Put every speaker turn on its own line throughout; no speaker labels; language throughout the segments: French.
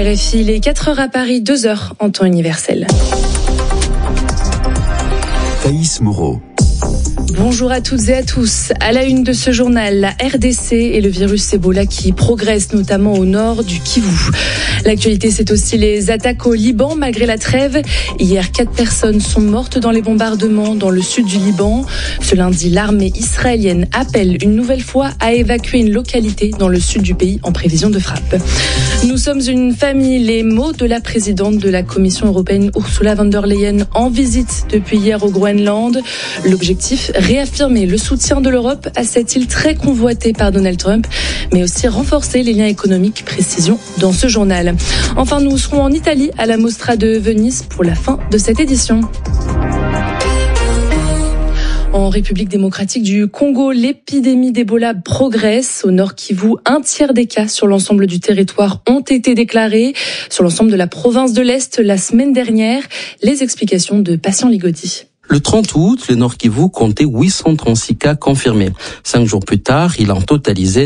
RFI, les 4h à Paris, 2h en temps universel.
Thaïs Moreau.
Bonjour à toutes et à tous. À la une de ce journal, la RDC et le virus Ebola qui progresse notamment au nord du Kivu. L'actualité, c'est aussi les attaques au Liban malgré la trêve. Hier, 4 personnes sont mortes dans les bombardements dans le sud du Liban. Ce lundi, l'armée israélienne appelle une nouvelle fois à évacuer une localité dans le sud du pays en prévision de frappe. Nous sommes une famille. Les mots de la présidente de la Commission européenne, Ursula von der Leyen, en visite depuis hier au Groenland. L'objectif, réaffirmer le soutien de l'Europe à cette île très convoitée par Donald Trump, mais aussi renforcer les liens économiques. Précision dans ce journal. Enfin, nous serons en Italie à la Mostra de Venise pour la fin de cette édition. En République démocratique du Congo, l'épidémie d'Ebola progresse. Au Nord Kivu, 1/3 des cas sur l'ensemble du territoire ont été déclarés. Sur l'ensemble de la province de l'Est, la semaine dernière, les explications de Patient Ligodi.
Le 30 août, le Nord Kivu comptait 836 cas confirmés. 5 jours plus tard, il en totalisait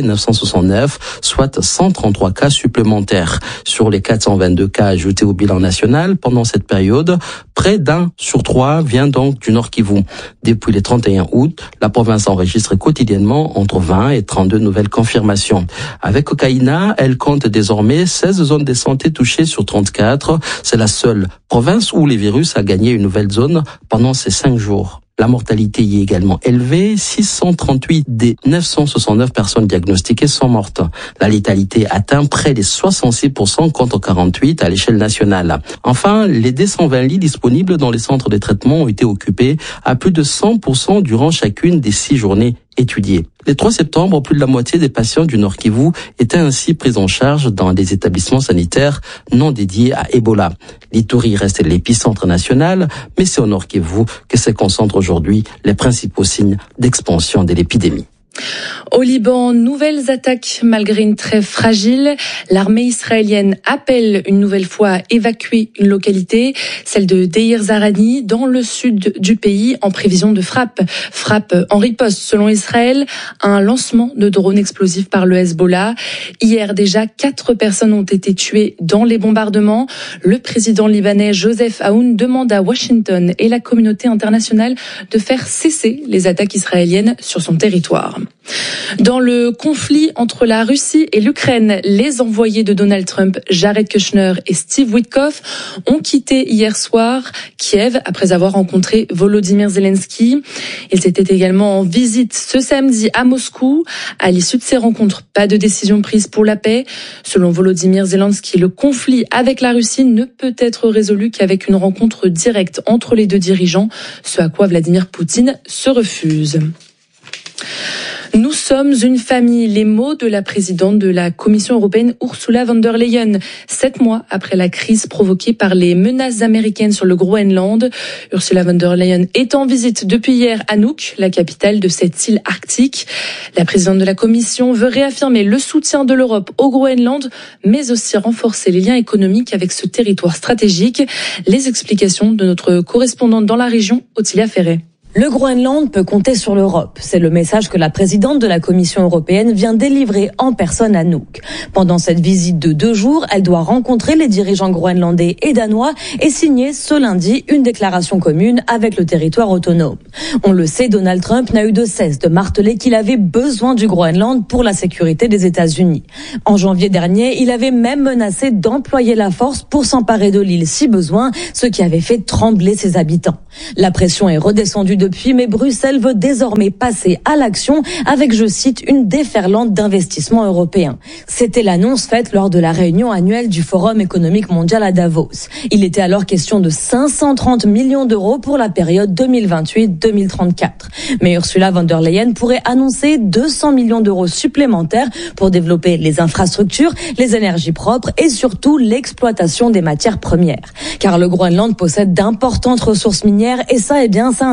969, soit 133 cas supplémentaires. Sur les 422 cas ajoutés au bilan national pendant cette période, près d'1 sur 3 vient donc du Nord Kivu. Depuis le 31 août, la province enregistre quotidiennement entre 20 et 32 nouvelles confirmations. Avec Okaina, elle compte désormais 16 zones de santé touchées sur 34. C'est la seule province où le virus a gagné une nouvelle zone pendant ces 5 jours. La mortalité y est également élevée. 638 des 969 personnes diagnostiquées sont mortes. La létalité atteint près de 66% contre 48 à l'échelle nationale. Enfin, les 220 lits disponibles dans les centres de traitement ont été occupés à plus de 100% durant chacune des 6 journées étudiées. Le 3 septembre, plus de la moitié des patients du Nord Kivu étaient ainsi pris en charge dans des établissements sanitaires non dédiés à Ebola. L'Ituri reste l'épicentre national, mais c'est au Nord Kivu que se concentrent aujourd'hui les principaux signes d'expansion de l'épidémie.
Au Liban, nouvelles attaques malgré une trêve fragile. L'armée israélienne appelle une nouvelle fois à évacuer une localité, celle de Deir Zarani, dans le sud du pays, en prévision de frappe. Frappe en riposte, selon Israël, à un lancement de drones explosifs par le Hezbollah. Hier, déjà, 4 personnes ont été tuées dans les bombardements. Le président libanais Joseph Aoun demande à Washington et la communauté internationale de faire cesser les attaques israéliennes sur son territoire. Dans le conflit entre la Russie et l'Ukraine, les envoyés de Donald Trump, Jared Kushner et Steve Witkoff, ont quitté hier soir Kiev après avoir rencontré Volodymyr Zelensky. Ils étaient également en visite ce samedi à Moscou. À l'issue de ces rencontres, pas de décision prise pour la paix. Selon Volodymyr Zelensky, le conflit avec la Russie ne peut être résolu qu'avec une rencontre directe entre les deux dirigeants, ce à quoi Vladimir Poutine se refuse. Nous sommes une famille. Les mots de la présidente de la Commission européenne, Ursula von der Leyen, 7 mois après la crise provoquée par les menaces américaines sur le Groenland. Ursula von der Leyen est en visite depuis hier à Nuuk, la capitale de cette île arctique. La présidente de la Commission veut réaffirmer le soutien de l'Europe au Groenland, mais aussi renforcer les liens économiques avec ce territoire stratégique. Les explications de notre correspondante dans la région, Ottilia Ferret.
Le Groenland peut compter sur l'Europe. C'est le message que la présidente de la Commission européenne vient délivrer en personne à Nuuk. Pendant cette visite de 2 jours, elle doit rencontrer les dirigeants groenlandais et danois et signer ce lundi une déclaration commune avec le territoire autonome. On le sait, Donald Trump n'a eu de cesse de marteler qu'il avait besoin du Groenland pour la sécurité des États-Unis. En janvier dernier, il avait même menacé d'employer la force pour s'emparer de l'île si besoin, ce qui avait fait trembler ses habitants. La pression est redescendue depuis, mais Bruxelles veut désormais passer à l'action avec, je cite, une déferlante d'investissements européens. C'était l'annonce faite lors de la réunion annuelle du Forum économique mondial à Davos. Il était alors question de 530 millions d'euros pour la période 2028-2034. Mais Ursula von der Leyen pourrait annoncer 200 millions d'euros supplémentaires pour développer les infrastructures, les énergies propres et surtout l'exploitation des matières premières. Car le Groenland possède d'importantes ressources minières et ça, ça intéresse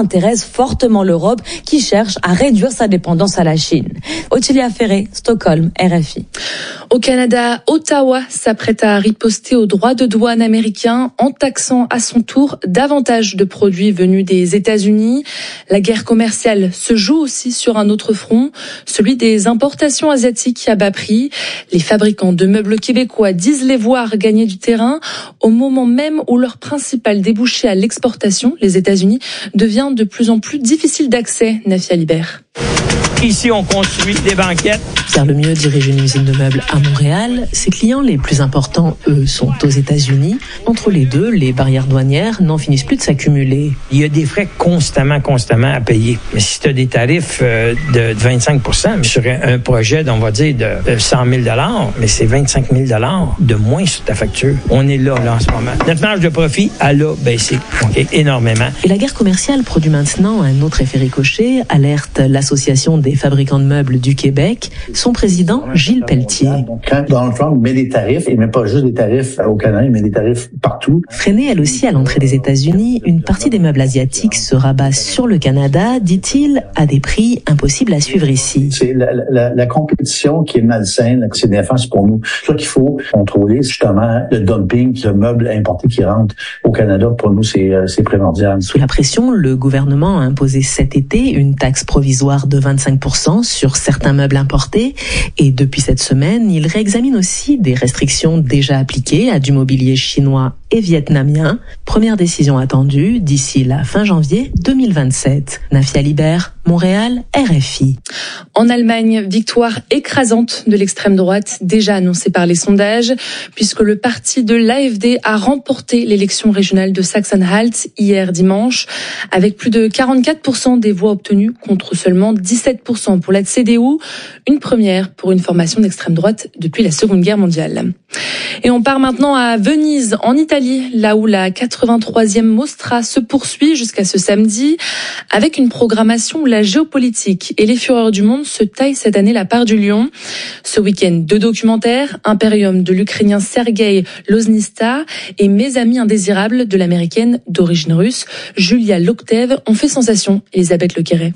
pèse fortement l'Europe qui cherche à réduire sa dépendance à la Chine. Ottilia Ferré, Stockholm, RFI.
Au Canada, Ottawa s'apprête à riposter aux droits de douane américains en taxant à son tour davantage de produits venus des États-Unis. La guerre commerciale se joue aussi sur un autre front, celui des importations asiatiques à bas prix. Les fabricants de meubles québécois disent les voir gagner du terrain au moment même où leur principal débouché à l'exportation, les États-Unis, devient de plus en plus difficile d'accès. Nafia Libert.
Ici, on construit des banquettes.
Pierre Lemieux dirige une usine de meubles à Montréal. Ses clients les plus importants, eux, sont aux États-Unis. Entre les deux, les barrières douanières n'en finissent plus de s'accumuler.
Il y a des frais constamment à payer. Mais si tu as des tarifs de 25% sur un projet, on va dire, de 100 000 $, mais c'est 25 000 $ de moins sur ta facture. On est là en ce moment. Notre marge de profit, elle a baissé énormément.
Et la guerre commerciale produit maintenant un autre effet ricochet, alerte l'Association des fabricants de meubles du Québec. Son président, Gilles Pelletier.
Quand Donald Trump met des tarifs, il met pas juste des tarifs au Canada, il met des tarifs partout.
Freinée elle aussi à l'entrée des États-Unis, une partie des meubles asiatiques se rabat sur le Canada, dit-il, à des prix impossibles à suivre ici.
C'est la compétition qui est malsaine, c'est néfaste pour nous. C'est ça qu'il faut contrôler, justement, le dumping de meubles importés qui rentrent au Canada. Pour nous, c'est primordial.
Sous la pression, le gouvernement a imposé cet été une taxe provisoire de 25% sur certains meubles importés. Et depuis cette semaine, il réexamine aussi des restrictions déjà appliquées à du mobilier chinois et vietnamien. Première décision attendue d'ici la fin janvier 2027. Nafia Libert, Montréal, RFI.
En Allemagne, victoire écrasante de l'extrême droite, déjà annoncée par les sondages, puisque le parti de l'AfD a remporté l'élection régionale de Sachsen-Anhalt hier dimanche, avec plus de 44% des voix obtenues contre seulement 17% pour la CDU, une première pour une formation d'extrême droite depuis la Seconde Guerre mondiale. Et on part maintenant à Venise, en Italie, là où la 83e Mostra se poursuit jusqu'à ce samedi, avec une programmation où la géopolitique et les fureurs du monde se taillent cette année la part du lion. Ce week-end, 2 documentaires, Imperium de l'Ukrainien Sergei Loznitsa et Mes amis indésirables de l'Américaine d'origine russe, Julia Loktev, ont fait sensation. Elisabeth Lequeret.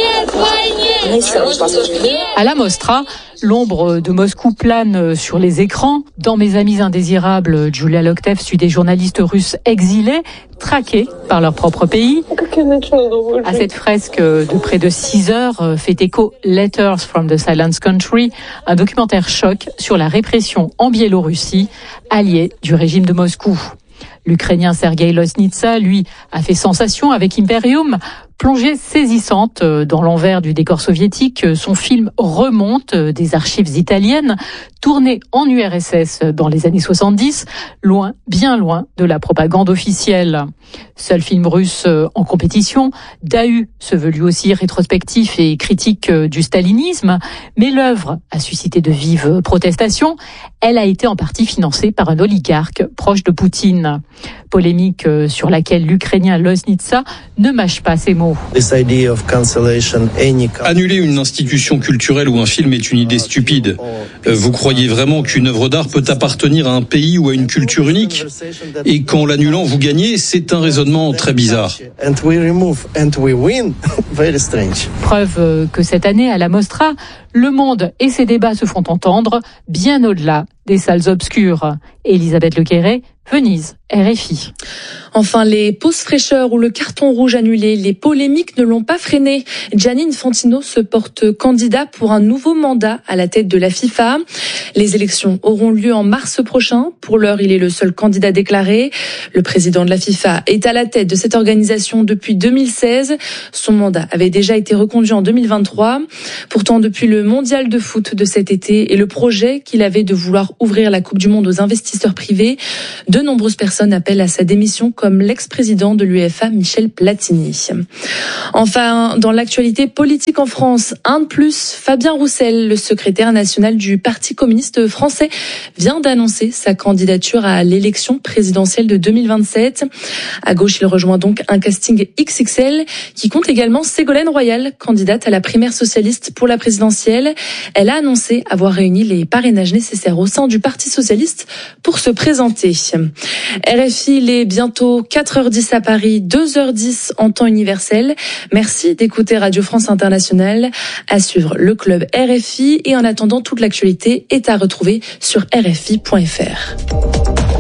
À la Mostra, l'ombre de Moscou plane sur les écrans. Dans Mes amis indésirables, Julia Loktev suit des journalistes russes exilés, traqués par leur propre pays. À cette fresque de près de 6 heures fait écho Letters from the Silent Country, un documentaire choc sur la répression en Biélorussie, allié du régime de Moscou. L'Ukrainien Sergei Loznitsa, lui, a fait sensation avec Imperium. Plongée saisissante dans l'envers du décor soviétique, son film remonte des archives italiennes, tourné en URSS dans les années 70, loin, bien loin de la propagande officielle. Seul film russe en compétition, Dahu se veut lui aussi rétrospectif et critique du stalinisme, mais l'œuvre a suscité de vives protestations. Elle a été en partie financée par un oligarque proche de Poutine. Polémique sur laquelle l'Ukrainien Loznitsa ne mâche pas ses mots.
Annuler une institution culturelle ou un film est une idée stupide. Vous croyez vraiment qu'une œuvre d'art peut appartenir à un pays ou à une culture unique ? Et qu'en l'annulant, vous gagnez, c'est un raisonnement très bizarre.
Preuve que cette année, à la Mostra, le monde et ses débats se font entendre bien au-delà des salles obscures. Elisabeth Lequeret, Venise, RFI.
Enfin, les pauses fraîcheurs ou le carton rouge annulé, les polémiques ne l'ont pas freiné. Gianni Infantino se porte candidat pour un nouveau mandat à la tête de la FIFA. Les élections auront lieu en mars prochain. Pour l'heure, il est le seul candidat déclaré. Le président de la FIFA est à la tête de cette organisation depuis 2016. Son mandat avait déjà été reconduit en 2023. Pourtant, depuis le mondial de foot de cet été et le projet qu'il avait de vouloir ouvrir la Coupe du Monde aux investisseurs privés, de nombreuses personnes appellent à sa démission, comme l'ex-président de l'UEFA, Michel Platini. Enfin, dans l'actualité politique en France, un de plus, Fabien Roussel, le secrétaire national du Parti communiste français, vient d'annoncer sa candidature à l'élection présidentielle de 2027. À gauche, il rejoint donc un casting XXL qui compte également Ségolène Royal, candidate à la primaire socialiste pour la présidentielle. présidentielle. Elle a annoncé avoir réuni les parrainages nécessaires au sein du Parti socialiste pour se présenter. RFI, il est bientôt 4h10 à Paris, 2h10 en temps universel. Merci d'écouter Radio France Internationale. À suivre le club RFI et en attendant, toute l'actualité est à retrouver sur rfi.fr.